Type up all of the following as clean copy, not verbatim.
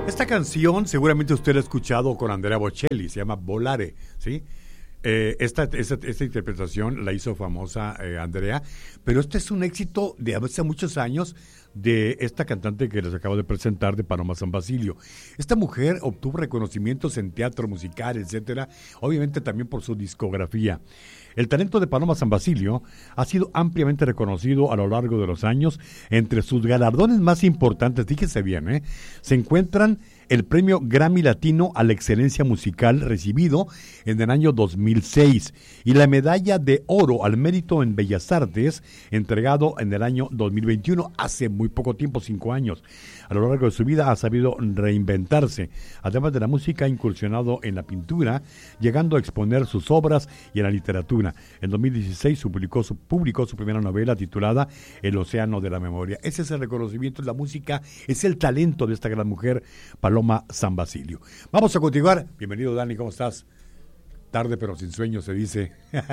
Esta canción seguramente usted la ha escuchado con Andrea Bocelli, se llama Volare, ¿sí? Esta interpretación la hizo famosa Andrea, pero este es un éxito de hace muchos años de esta cantante que les acabo de presentar, de Paloma San Basilio. Esta mujer obtuvo reconocimientos en teatro musical, etcétera, obviamente también por su discografía. El talento de Paloma San Basilio ha sido ampliamente reconocido a lo largo de los años. Entre sus galardones más importantes, fíjese bien, se encuentran el premio Grammy Latino a la excelencia musical recibido en el año 2006 y la medalla de oro al mérito en Bellas Artes entregado en el año 2021, hace muy poco tiempo, 5 años. A lo largo de su vida ha sabido reinventarse. Además de la música, ha incursionado en la pintura, llegando a exponer sus obras y en la literatura. En 2016 publicó su primera novela titulada El océano de la memoria. Ese es el reconocimiento de la música, es el talento de esta gran mujer, Paloma San Basilio. Vamos a continuar. Bienvenido, Dani, ¿cómo estás? Tarde pero sin sueño, se dice.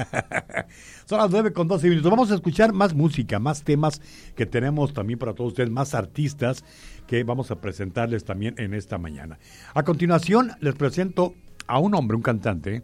Son las 9:12. Vamos a escuchar más música, más temas que tenemos también para todos ustedes, más artistas que vamos a presentarles también en esta mañana. A continuación, les presento a un hombre, un cantante.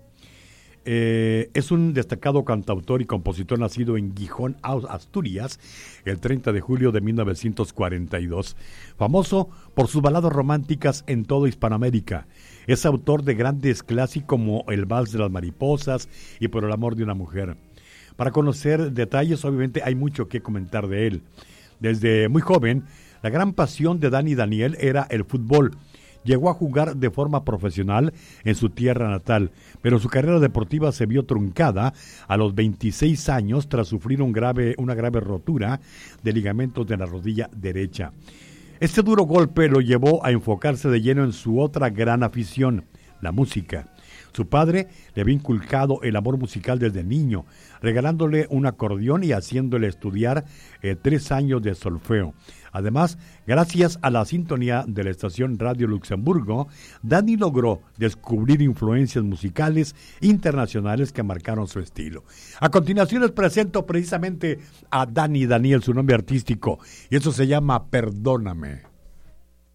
Es un destacado cantautor y compositor nacido en Gijón, Asturias, el 30 de julio de 1942. Famoso por sus baladas románticas en toda Hispanoamérica. Es autor de grandes clásicos como El Vals de las Mariposas y Por el amor de una mujer. Para conocer detalles, obviamente hay mucho que comentar de él. Desde muy joven, la gran pasión de Dani Daniel era el fútbol. Llegó a jugar de forma profesional en su tierra natal, pero su carrera deportiva se vio truncada a los 26 años tras sufrir una grave rotura de ligamentos de la rodilla derecha. Este duro golpe lo llevó a enfocarse de lleno en su otra gran afición, la música. Su padre le había inculcado el amor musical desde niño, regalándole un acordeón y haciéndole estudiar 3 años de solfeo. Además, gracias a la sintonía de la estación Radio Luxemburgo, Dani logró descubrir influencias musicales internacionales que marcaron su estilo. A continuación les presento precisamente a Dani Daniel, su nombre artístico, y eso se llama Perdóname.